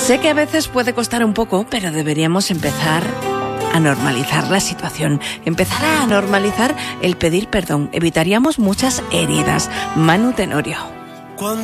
Sé que a veces puede costar un poco, pero deberíamos empezar a normalizar la situación, empezar a normalizar el pedir perdón. Evitaríamos muchas heridas. Manu Tenorio.